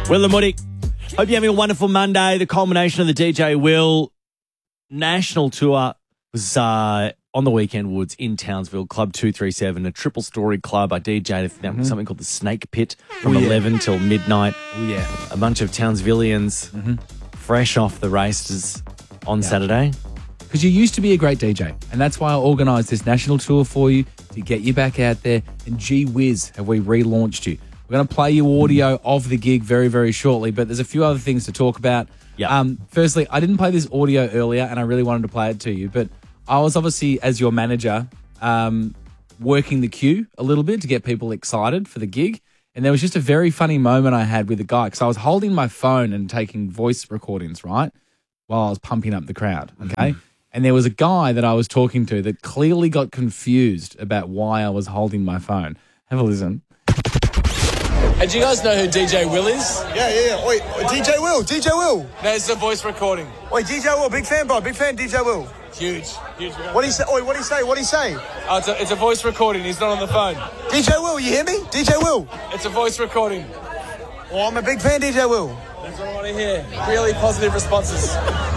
Will and Woody. Hope you're having a wonderful Monday. The culmination of the DJ Will national tour was on the weekend, Woods, in Townsville, Club 237, a triple-story club. I DJ'd something called the Snake Pit from 11 till midnight. Oh, yeah. A bunch of Townsvillians fresh off the races on Saturday. Because you used to be a great DJ, and that's why I organised this national tour for you to get you back out there. And gee whiz, have we relaunched you. We're going to play you audio of the gig very, very shortly, but there's a few other things to talk about. Yeah. Firstly, I didn't play this audio earlier, and I really wanted to play it to you, but I was obviously, as your manager, working the queue a little bit to get people excited for the gig. And there was just a very funny moment I had with a guy, because I was holding my phone and taking voice recordings, right, while I was pumping up the crowd, okay? And there was a guy that I was talking to that clearly got confused about why I was holding my phone. Have a listen. Hey, do you guys know who DJ Will is? Yeah. Wait, DJ Will. No, it's a voice recording. Wait, DJ Will, big fan, bro. Big fan, DJ Will. Huge. What do you say? Wait, what do you say? Oh, it's a voice recording. He's not on the phone. DJ Will, you hear me? DJ Will. It's a voice recording. Oh, I'm a big fan, DJ Will. That's what I want to hear. Really positive responses.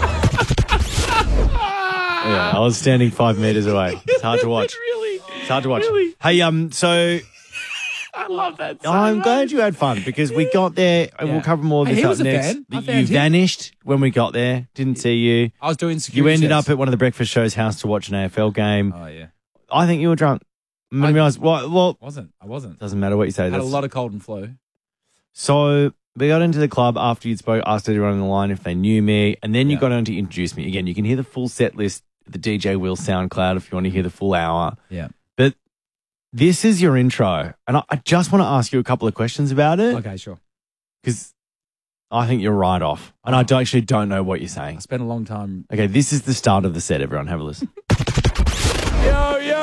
Yeah, I was standing 5 meters away. It's hard to watch. It's hard to watch. Hey, so I love that so I'm much. glad you had fun, because we got there, and we'll cover more of Hey, this he up was a next. fan. I You found him. vanished when we got there. Didn't see you. I was doing You security ended checks. up at one of the breakfast show's house to watch an AFL game. Oh, yeah. I think you were drunk. I realised, well, I wasn't. doesn't matter what you say. I had a That's- lot of cold and flu. So we got into the club after you'd asked everyone on the line if they knew me, and then you got on to introduce me. Again, you can hear the full set list at the DJ Will SoundCloud if you want to hear the full hour. Yeah. But this is your intro, and I just want to ask you a couple of questions about it, Okay, sure. because I think you're right off, and I actually don't know what you're saying. I spent a long time. Okay, this is the start of the set, everyone. Have a listen. Yo, yo.